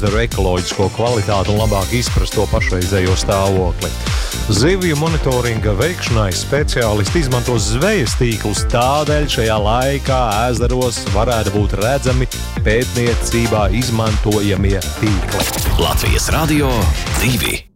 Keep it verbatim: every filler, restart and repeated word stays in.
ezeru ekoloģisko kvalitāti un labāk izprast to pašreizējo stāvokli. Zivju monitoringa veikšanai speciālisti izmanto zvejas tīklus, tādēļ šajā laikā ezeros varētu būt redzami pētniecībā izmantojamie tīkli. Latvijas Radio divi.